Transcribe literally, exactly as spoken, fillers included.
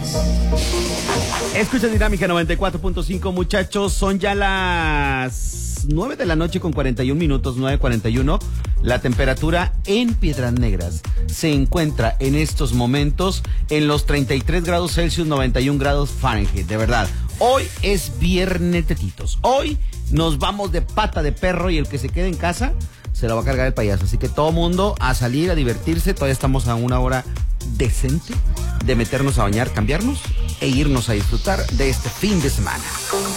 Escucha Dinámica noventa y cuatro punto cinco, muchachos. Son ya las nueve de la noche con cuarenta y un minutos, nueve cuarenta y uno. La temperatura en Piedras Negras se encuentra en estos momentos en los treinta y tres grados Celsius, noventa y un grados Fahrenheit. De verdad, hoy es viernes, tetitos. Hoy nos vamos de pata de perro y el que se quede en casa se lo va a cargar el payaso. Así que todo mundo a salir, a divertirse. Todavía estamos a una hora decente de meternos a bañar, cambiarnos e irnos a disfrutar de este fin de semana.